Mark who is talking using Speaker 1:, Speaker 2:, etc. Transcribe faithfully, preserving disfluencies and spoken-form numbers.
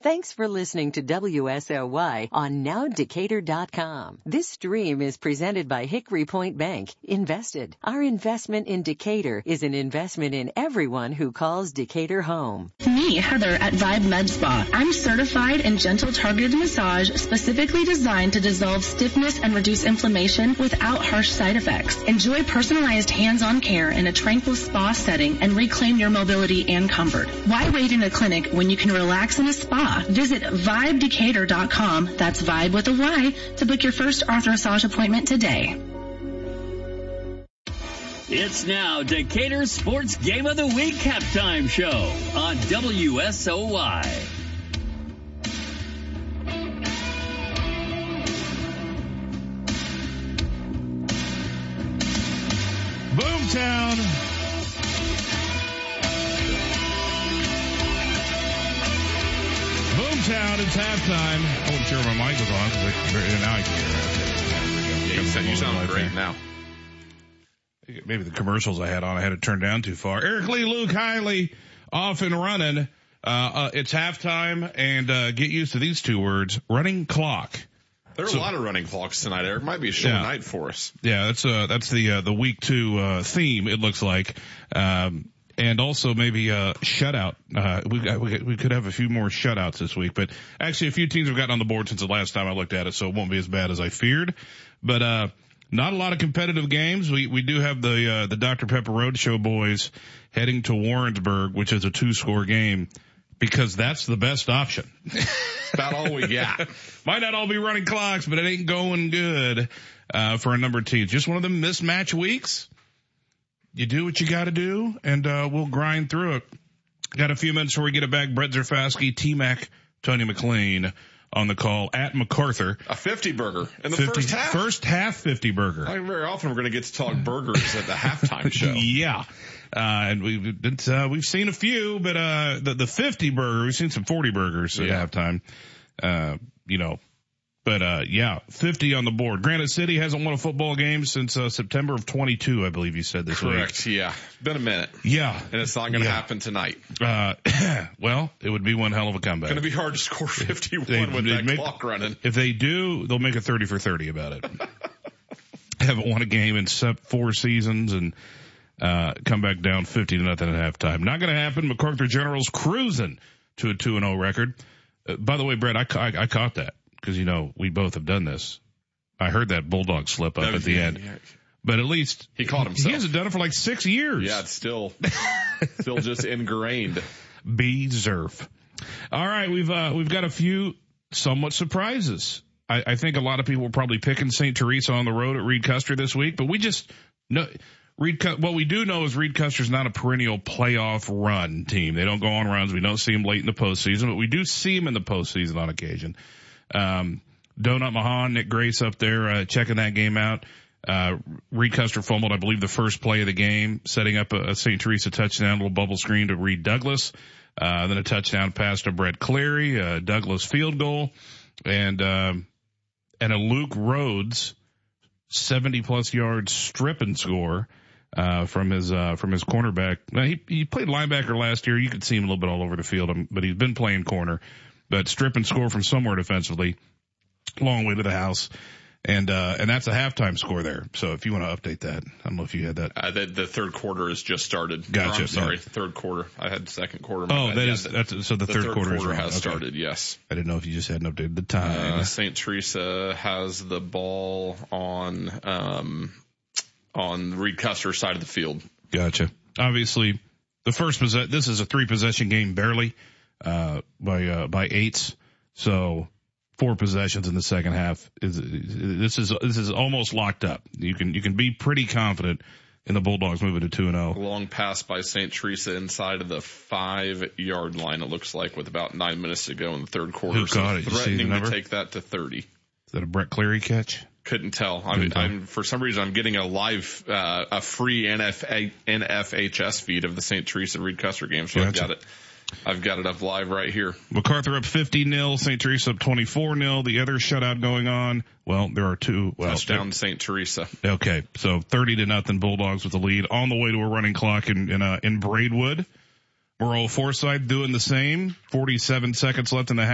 Speaker 1: Thanks for listening to W S O Y on now decatur dot com. This stream is presented by Hickory Point Bank. Invested. Our investment in Decatur is an investment in everyone who calls Decatur home.
Speaker 2: Me, Heather, at Vibe Med Spa. I'm certified in gentle targeted massage specifically designed to dissolve stiffness and reduce inflammation without harsh side effects. Enjoy personalized hands-on care in a tranquil spa setting and reclaim your mobility and comfort. Why wait in a clinic when you can relax in a spa? Visit vibe decatur dot com, that's Vibe with a Y, to book your first arthromassage appointment today.
Speaker 3: It's now Decatur's Sports Game of the Week halftime show on W S O Y.
Speaker 4: Boomtown. Boomtown, it's halftime. I wasn't sure if my mic was on because now I can hear it.
Speaker 5: Yeah, you sound, you sound great now.
Speaker 4: Maybe the commercials I had on, I had it turned down too far. Eric Lee, Luke Hiley, off and running. Uh, uh, it's halftime, and uh, get used to these two words, running clock.
Speaker 5: There are so, a lot of running clocks tonight, Eric. Might be a short
Speaker 4: yeah.
Speaker 5: night for us.
Speaker 4: Yeah, that's uh, that's the uh, the week two uh, theme, it looks like. Um, and also maybe a shutout. Uh, we, we we could have a few more shutouts this week, but actually a few teams have gotten on the board since the last time I looked at it, so it won't be as bad as I feared. But uh not a lot of competitive games. We we do have the uh, the Doctor Pepper Roadshow boys heading to Warrensburg, which is a two-score game, because that's the best option.
Speaker 5: About all we got.
Speaker 4: Might not all be running clocks, but it ain't going good uh for a number of teams. Just one of them mismatch weeks. You do what you got to do, and uh we'll grind through it. Got a few minutes before we get it back. Brett Zerfowski, T-Mac, Tony McLean on the call at MacArthur.
Speaker 5: A fifty burger in the
Speaker 4: fifty,
Speaker 5: first half.
Speaker 4: First half fifty burger.
Speaker 5: I mean, very often we're going to get to talk burgers at the halftime show.
Speaker 4: Yeah. Uh, and we've, it's, uh, we've seen a few, but, uh, the, the fifty burger, we've seen some forty burgers at
Speaker 5: yeah.
Speaker 4: halftime. Uh, you know, but, uh, yeah, fifty on the board. Granite City hasn't won a football game since, uh, September of twenty-two, I believe you said this week.
Speaker 5: Correct. Yeah. Been a minute.
Speaker 4: Yeah.
Speaker 5: And it's not going to
Speaker 4: yeah.
Speaker 5: happen tonight.
Speaker 4: Uh, well, it would be one hell of a comeback.
Speaker 5: Going to be hard to score fifty-one
Speaker 4: they,
Speaker 5: with
Speaker 4: they
Speaker 5: that
Speaker 4: make,
Speaker 5: clock running.
Speaker 4: If they do, they'll make a thirty for thirty about it. Haven't won a game in four seasons and, uh, come back down fifty to nothing at halftime. Not going to happen. MacArthur General's cruising to a two and oh record. Uh, by the way, Brett, I, I, I caught that because, you know, we both have done this. I heard that Bulldog slip up
Speaker 5: no,
Speaker 4: at the
Speaker 5: yeah,
Speaker 4: end.
Speaker 5: Yeah.
Speaker 4: But at least
Speaker 5: he caught himself.
Speaker 4: He hasn't done it for like six years.
Speaker 5: Yeah, it's still, still just ingrained.
Speaker 4: B Zerf. All right. We've, uh, we've got a few somewhat surprises. I, I think a lot of people were probably picking Saint Teresa on the road at Reed Custer this week, but we just know Reed, what we do know is Reed Custer's not a perennial playoff run team. They don't go on runs. We don't see them late in the postseason, but we do see them in the postseason on occasion. Um, Donut Mahan, Nick Grace up there, uh, checking that game out. Uh, Reed Custer fumbled, I believe, the first play of the game, setting up a, a Saint Teresa touchdown, a little bubble screen to Reed Douglas. Uh, then a touchdown pass to Brett Cleary, uh, Douglas field goal, and, um, and a Luke Rhodes seventy plus yard strip and score, uh, from his, uh, from his cornerback. Now, he, he played linebacker last year. You could see him a little bit all over the field, but he's been playing corner, but strip and score from somewhere defensively, long way to the house. And, uh, and that's a halftime score there. So if you want to update that, I don't know if you had that.
Speaker 5: Uh, the, the third quarter has just started.
Speaker 4: Gotcha.
Speaker 5: Or, I'm sorry,
Speaker 4: Yeah.
Speaker 5: third quarter. I had second quarter.
Speaker 4: Oh, that
Speaker 5: yeah,
Speaker 4: is,
Speaker 5: the,
Speaker 4: that's, so the,
Speaker 5: the
Speaker 4: third,
Speaker 5: third
Speaker 4: quarter,
Speaker 5: quarter
Speaker 4: is
Speaker 5: has
Speaker 4: okay.
Speaker 5: started, yes.
Speaker 4: I didn't know if you just hadn't updated the time.
Speaker 5: Uh, Saint Teresa has the ball on, um, on Reed Custer's side of the field.
Speaker 4: Gotcha. Obviously, the first possession, this is a three possession game barely, uh, by, uh, by eights. So, four possessions in the second half is, this is, this is almost locked up. You can, you can be pretty confident in the Bulldogs moving to two and oh.
Speaker 5: Long pass by Saint Teresa inside of the five yard line, it looks like, with about nine minutes to go in the third quarter.
Speaker 4: Oh, got it.
Speaker 5: So
Speaker 4: You see the
Speaker 5: threatening
Speaker 4: number?
Speaker 5: to take that to thirty.
Speaker 4: Is that a Brett Cleary catch?
Speaker 5: Couldn't tell. I mean, I'm, for some reason, I'm getting a live, uh, a free N F A, N F H S feed of the Saint Teresa Reed Custer game. So
Speaker 4: Gotcha.
Speaker 5: I've got it. I've got it up live right here.
Speaker 4: MacArthur up fifty nil, Saint Teresa up twenty-four nil. The other shutout going on. Well, there are two. Well,
Speaker 5: Touchdown Saint Teresa.
Speaker 4: Okay. So thirty to nothing Bulldogs with the lead on the way to a running clock in, in, uh, in Braidwood. Merle Forsyth doing the same. forty-seven seconds left in the half.